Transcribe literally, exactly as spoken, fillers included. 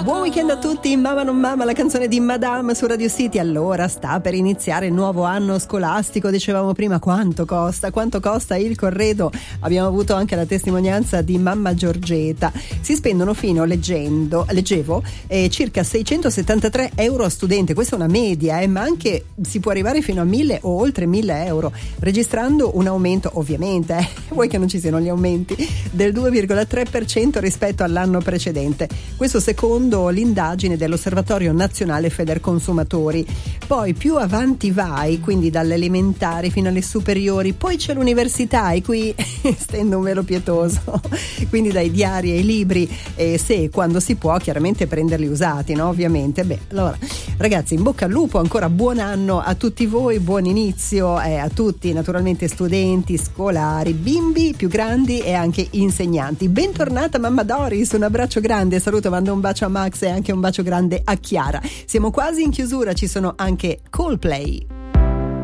Buon weekend a tutti, Mamma non mamma, la canzone di Madame su Radio City. Allora, sta per iniziare il nuovo anno scolastico, dicevamo prima quanto costa, quanto costa il corredo. Abbiamo avuto anche la testimonianza di mamma Giorgetta. Si spendono fino, leggendo, leggevo, eh, circa seicentosettantatré euro a studente, questa è una media, eh, ma anche si può arrivare fino a mille o oltre mille euro, registrando un aumento, ovviamente, eh, vuoi che non ci siano gli aumenti, del due virgola tre per cento rispetto all'anno precedente. Questo secondo l'indagine dell'Osservatorio Nazionale Federconsumatori. Poi più avanti vai, quindi dalle elementari fino alle superiori, poi c'è l'università e qui stendo un velo pietoso, quindi dai diari ai libri, e se quando si può chiaramente prenderli usati, no? Ovviamente. Beh, allora ragazzi, in bocca al lupo, ancora buon anno a tutti voi, buon inizio eh, a tutti, naturalmente studenti, scolari, bimbi più grandi e anche insegnanti. Bentornata mamma Doris, un abbraccio grande, saluto, mando un bacio a Max e anche un bacio grande a Chiara. Siamo quasi in chiusura, ci sono anche Coldplay.